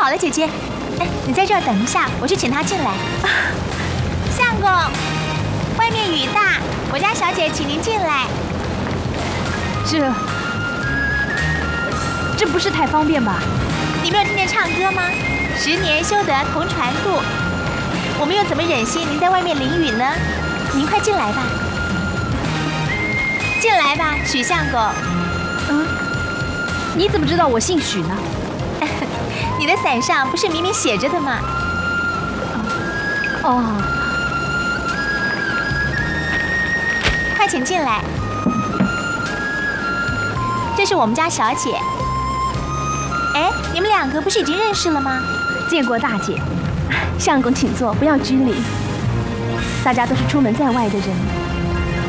好了，姐姐。哎，你在这儿等一下，我去请他进来。相公，外面雨大，我家小姐请您进来。 这不是太方便吧？ 你没有听见唱歌吗？10年修得同船渡，我们又怎么忍心您在外面淋雨呢？您快进来吧，进来吧，许相公。 你怎么知道我姓许呢？ 你的伞上不是明明写着的吗？ 哦， 快请进来。这是我们家小姐。哎，你们2个不是已经认识了吗？ 见过大姐。相公请坐，不要拘礼。大家都是出门在外的人，